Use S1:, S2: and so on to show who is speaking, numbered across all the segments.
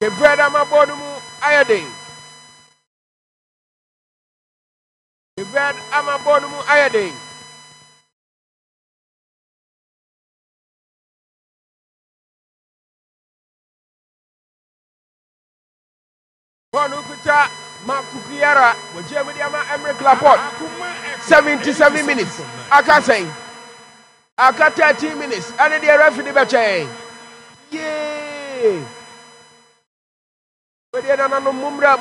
S1: Keved Amabonumu Ayading. Keved Amabonumu Ayading. Bonukuta Makukiara, Wajamadiama Emric Laporte. 77 minutes. Aka say. Aka 13 minutes. And the referee beche. Yay! But then no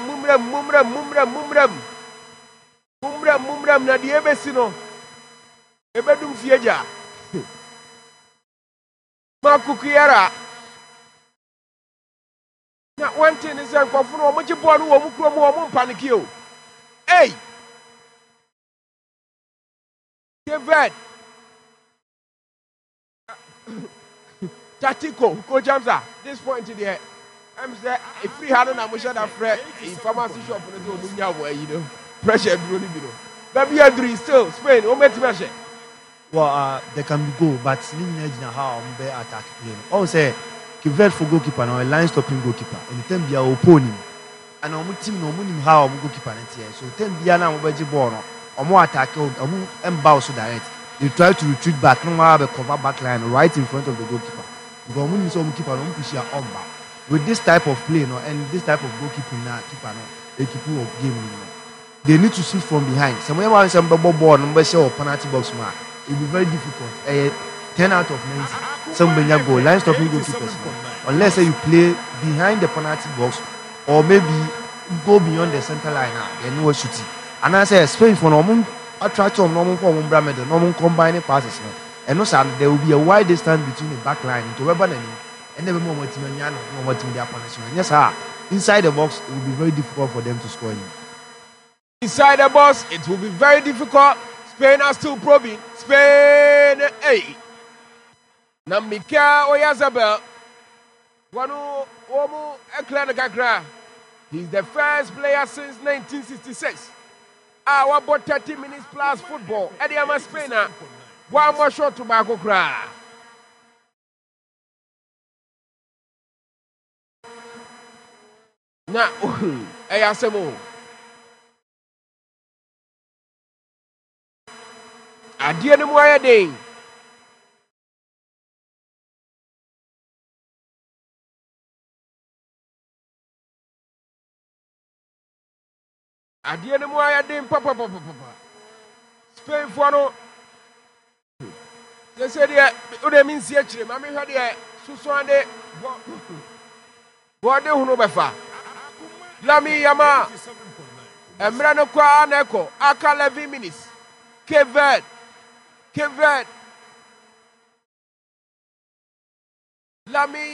S1: mumram na die besino. Ebedum fieja. Makukiara. Now, one thing is that for no much born woman panic you. Hey, Keved Tactical, Coach Jamsa, this point to the I'm saying if free hand and I'm sure that Fred in pharmacy shop you know, pressure really below. Baby, Andrew still Spain, what met measure?
S2: Well, they can be go, but how I'm better attack playing. Oh, say. Keved for goalkeeper now, a line stopping goalkeeper. And the time be our opponent. And our team no money how our goalkeeper is. So ten be now beji ball or more attack or bounce so direct. They try to retreat back, no matter the cover back line right in front of the goalkeeper. Because when you saw keeper don't push your on back. With this type of play no, and this type of goalkeeping now, keeper no, a keeper of game no. They need to shoot from behind. Somewhere around some ball number show penalty box mark. It will be very difficult. 10 out of 90. Somebody go line stopping goalkeepers. Unless you play behind the penalty box or maybe go beyond the center line now, then no shooting. And I say Spain for normal attract some normal for the normal combining passes. And also there will be a wide distance between the back line to Weber and then more team their opponents. Yes, sir. Inside the box, it will be very difficult for them to score in.
S1: Inside the box, it will be very difficult. Spain are still probing. Spain, hey. Namika Oyazabel, Wanu Omu Eklana Kakra. He's the first player since 1966. Our about 30 minutes plus football. Ediama Spain, one more shot to Bakokra. Now, Ayasemo. Adiana Moyading. Adiana Moyading, Papa. Spain for no. They said, yeah, it means yesterday. Mammy had a Susande. What do you know befa? Lami Yama. Emrano Kwa Neko. Aka 11 minutes. Keved. Lami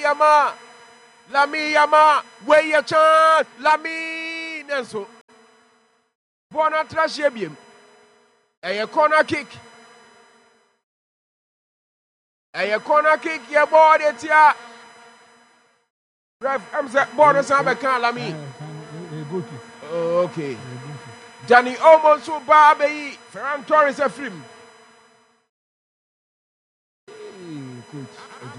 S1: Yama. Where your chance? Lami Nenso. Bona trash yebiem. A corner kick. Your board it's here. Ref, I'm saying, border Sabakan Lami. Okay. Johnny almost so Barbie. Ferran Torres a film. Coach,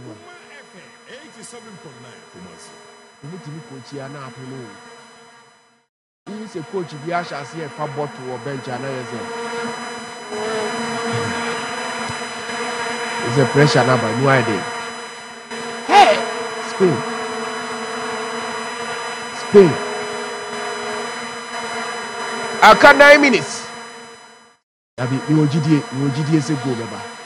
S1: 87.9 Thomas. You need to be coach here now. He's a coach. If you shall see a far bottle or bench, and it's a pressure number. No idea. Hey, Spain. I got 9 minutes. You will GDA say go, Baba.